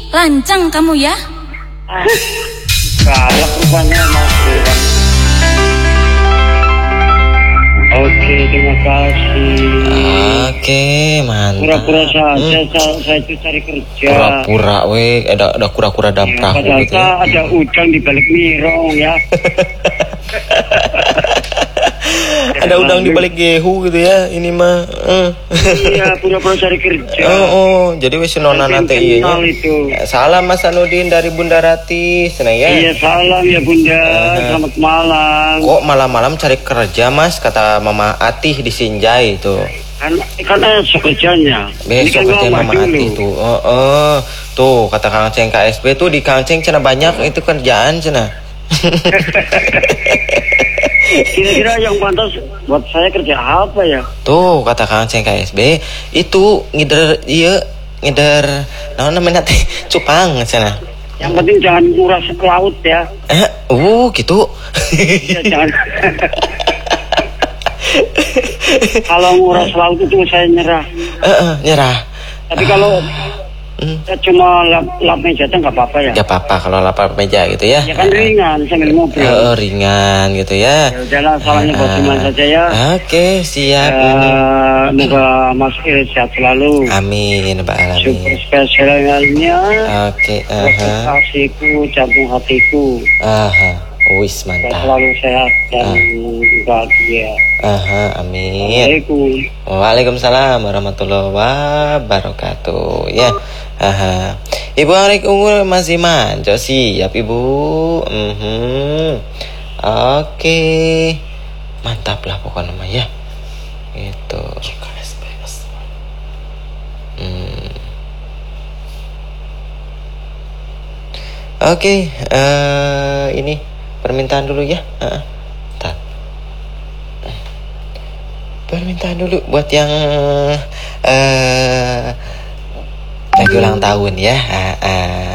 lancang kamu ya. Galak rupanya Mas Irwan. Oke, terima kasih. Oke, mantap. Pura-pura saja saya itu cari kerja. Pura-pura ada kura-kura dalam perahu Padahal gitu ya. ada udang di balik mirong ya. Ada udang di balik gehu gitu ya, ini mah. Iya, pura-pura cari kerja. Jadi wis nona nanti iya. Salam Mas Sanudin dari Bunda Rati, sana ya. Iya, salam ya Bunda. Selamat malam. Kok malam-malam cari kerja Mas, kata Mama Atih di Sinjai itu. Karena kerjanya. Besok kerja Mama Atih tuh. Tuh kata Kang Ceng KSB tuh, di Kang Ceng cina banyak itu kerjaan cina. Kira-kira yang pantas buat saya kerja apa ya? Tuh kata Kang Ceng KSB itu ngider naon namanya teh cupang sana. Yang penting jangan nguras laut ya. Gitu. Ya, jangan. Kalau nguras laut itu saya nyerah. Nyerah. Tapi kalau cuma lap meja itu nggak apa-apa ya? Nggak apa-apa kalau lap meja gitu ya. Ya kan ringan sambil ngobrol. Ringan gitu ya. Ya udahlah, salahnya buat teman saja ya. Oke, siap. Semoga Mas Ir sehat selalu. Amin, Mbak Alamin. Super spesialnya. Oke, kasihku, jantung hatiku. Wis mantap. Selalu sehat dan bahagia. Amin. Waalaikumsalam warahmatullahi wabarakatuh. Ya. Ibu Arik unggul masih manjo siap Ibu. Oke. Mantap lah pokoknya mah ya. Itu. Oke, ini permintaan dulu ya. Permintaan dulu buat yang lagi ulang tahun ya.